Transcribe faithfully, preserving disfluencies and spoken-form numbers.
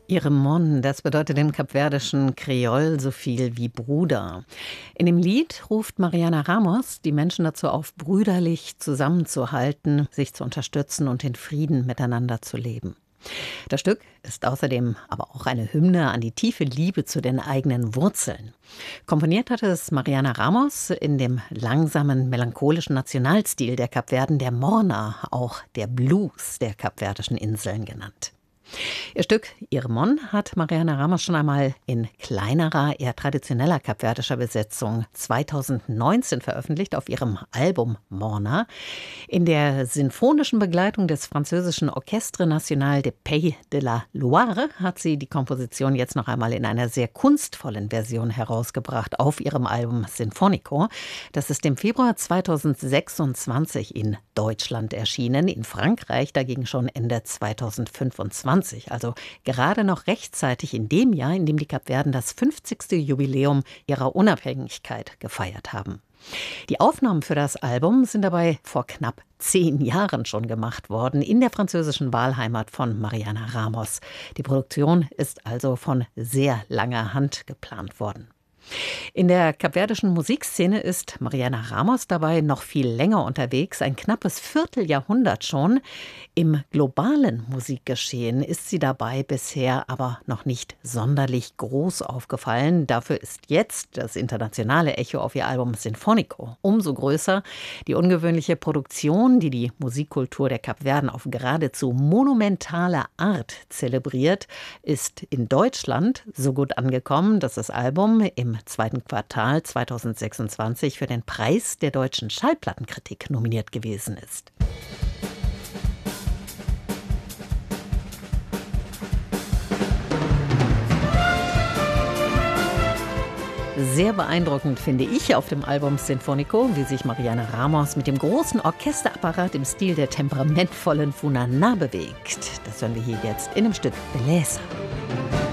Irmón, das bedeutet im kapverdischen Kreol so viel wie Bruder. In dem Lied ruft Mariana Ramos die Menschen dazu auf, brüderlich zusammenzuhalten, sich zu unterstützen und in Frieden miteinander zu leben. Das Stück ist außerdem aber auch eine Hymne an die tiefe Liebe zu den eigenen Wurzeln. Komponiert hat es Mariana Ramos in dem langsamen, melancholischen Nationalstil der Kapverden, der Morna, auch der Blues der kapverdischen Inseln genannt. Ihr Stück Irmón hat Mariana Ramos schon einmal in kleinerer, eher traditioneller kapverdischer Besetzung zweitausendneunzehn veröffentlicht auf ihrem Album Morna. In der sinfonischen Begleitung des französischen Orchestre National des Pays de la Loire hat sie die Komposition jetzt noch einmal in einer sehr kunstvollen Version herausgebracht auf ihrem Album Sinfonico. Das ist im Februar zweitausendsechsundzwanzig in Deutschland erschienen, in Frankreich dagegen schon Ende zweitausendfünfundzwanzig. Also gerade noch rechtzeitig in dem Jahr, in dem die Kapverden das fünfzigste Jubiläum ihrer Unabhängigkeit gefeiert haben. Die Aufnahmen für das Album sind dabei vor knapp zehn Jahren schon gemacht worden, in der französischen Wahlheimat von Mariana Ramos. Die Produktion ist also von sehr langer Hand geplant worden. In der kapverdischen Musikszene ist Mariana Ramos dabei noch viel länger unterwegs, ein knappes Vierteljahrhundert schon. Im globalen Musikgeschehen ist sie dabei bisher aber noch nicht sonderlich groß aufgefallen. Dafür ist jetzt das internationale Echo auf ihr Album Sinfonico umso größer. Die ungewöhnliche Produktion, die die Musikkultur der Kapverden auf geradezu monumentale Art zelebriert, ist in Deutschland so gut angekommen, dass das Album im zweiten Quartal zweitausendsechsundzwanzig für den Preis der deutschen Schallplattenkritik nominiert gewesen ist. Sehr beeindruckend finde ich auf dem Album Sinfonico, wie sich Mariana Ramos mit dem großen Orchesterapparat im Stil der temperamentvollen Funaná bewegt. Das hören wir hier jetzt in dem Stück Beleza.